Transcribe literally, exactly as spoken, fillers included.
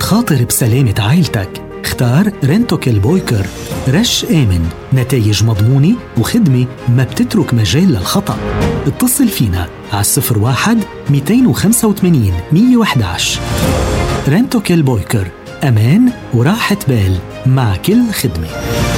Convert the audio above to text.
خاطر بسلامة عائلتك. اختار رنتوكيل بويكر، رش آمن، نتائج مضمونة وخدمة ما بتترك مجال للخطأ. اتصل فينا على الصفر واحد مئتين وخمسة وثمانين مئة وأحد عشر. رنتوكيل بويكر، أمان وراحة بال مع كل خدمة.